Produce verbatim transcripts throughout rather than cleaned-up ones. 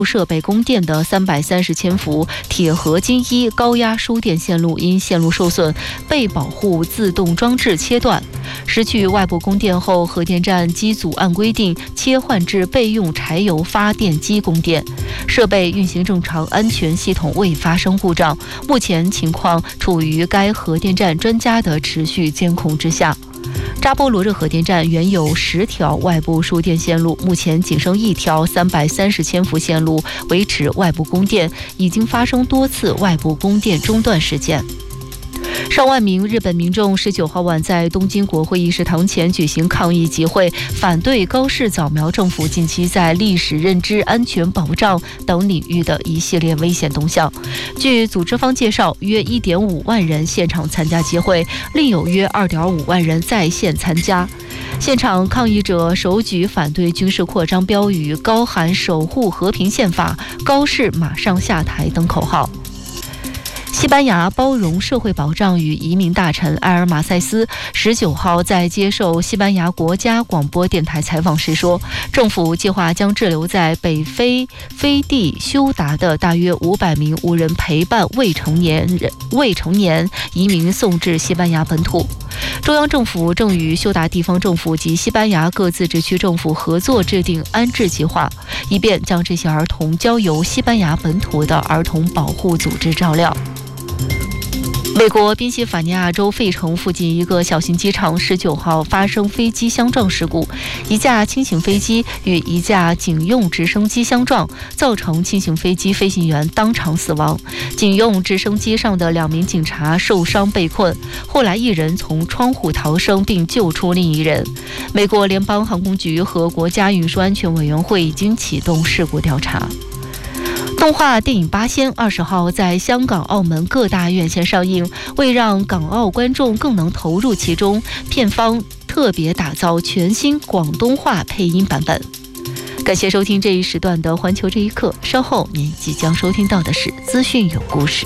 设备供电的三百三十千伏铁合金一高压输电线路因线路受损被保护自动装置切断。失去外部供电后，核电站机组按规定切换至备用柴油发电机供电，设备运行正常，安全系统未发生故障。目前情况处于该核电站专家的持续监控之下。扎波罗热核电站原有十条外部输电线路，目前仅剩一条三百三十千伏线路维持外部供电，已经发生多次外部供电中断事件。上万名日本民众十九号晚在东京国会议事堂前举行抗议集会，反对高市早苗政府近期在历史认知、安全保障等领域的一系列危险动向。据组织方介绍，约 一点五万人现场参加集会，另有约 二点五万人在线参加。现场抗议者手举反对军事扩张标语，高喊守护和平宪法、高市马上下台等口号。西班牙包容社会保障与移民大臣埃尔马塞斯十九号在接受西班牙国家广播电台采访时说，政府计划将滞留在北非飞地休达的大约五百名无人陪伴未成年人未成年移民送至西班牙本土。中央政府正与休达地方政府及西班牙各自治区政府合作制定安置计划，以便将这些儿童交由西班牙本土的儿童保护组织照料。美国宾夕法尼亚州费城附近一个小型机场十九号发生飞机相撞事故，一架轻型飞机与一架警用直升机相撞，造成轻型飞机飞行员当场死亡，警用直升机上的两名警察受伤被困，后来一人从窗户逃生并救出另一人。美国联邦航空局和国家运输安全委员会已经启动事故调查。动画电影《八仙》二十号在香港、澳门各大院线上映，为让港澳观众更能投入其中，片方特别打造全新广东话配音版本。感谢收听这一时段的《环球这一刻》，稍后您即将收听到的是资讯有故事。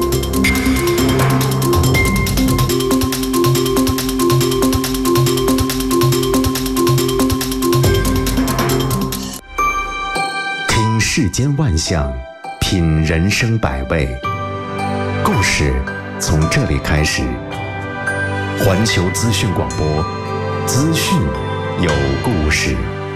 世间万象，品人生百味，故事从这里开始。环球资讯广播，资讯有故事。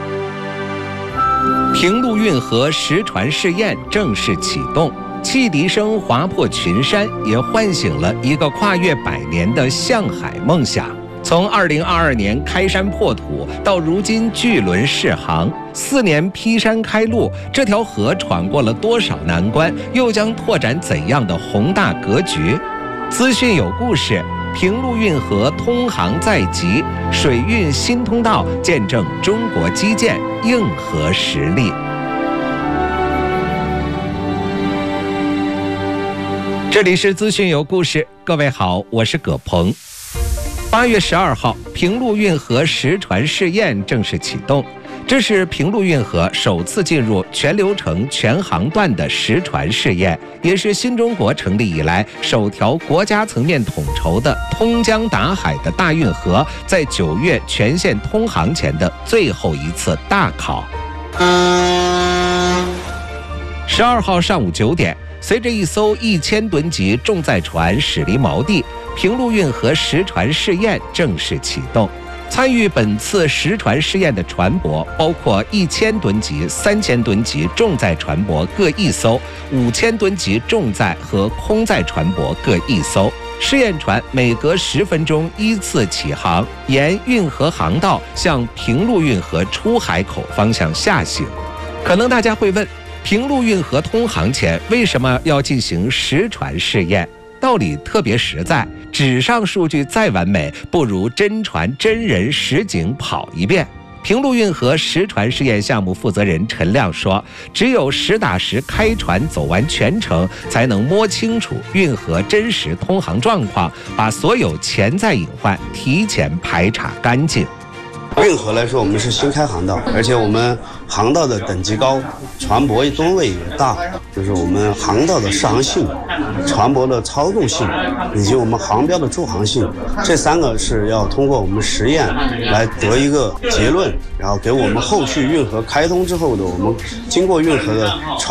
平陆运河实船试验正式启动，汽笛声划破群山，也唤醒了一个跨越百年的向海梦想。从二零二二年开山破土到如今巨轮试航，四年劈山开路，这条河闯过了多少难关，又将拓展怎样的宏大格局？资讯有故事，平陆运河通航在即，水运新通道见证中国基建硬核实力。这里是资讯有故事，各位好，我是葛鹏。八月十二号，平陆运河实船试验正式启动。这是平陆运河首次进入全流程全航段的实船试验，也是新中国成立以来首条国家层面统筹的通江达海的大运河，在九月全线通航前的最后一次大考。十二号上午九点，随着一艘一千吨级重载船驶离锚地，平陆运河实船试验正式启动。参与本次实船试验的船舶包括一千吨级、三千吨级重载船舶各一艘，五千吨级重载和空载船舶各一艘。试验船每隔十分钟依次起航，沿运河航道向平陆运河出海口方向下行。可能大家会问，平陆运河通航前为什么要进行实船试验？道理特别实在，纸上数据再完美，不如真船真人实景跑一遍。平陆运河实船试验项目负责人陈亮说，只有实打实开船走完全程，才能摸清楚运河真实通航状况，把所有潜在隐患提前排查干净。 运河来说，我们是新开航道，而且我们航道的等级高，船舶吨位也大，就是我们航道的适航性、船舶的操纵性以及我们航标的驻航性，这三个是要通过我们实验来得一个结论，然后给我们后续运河开通之后的我们经过运河的船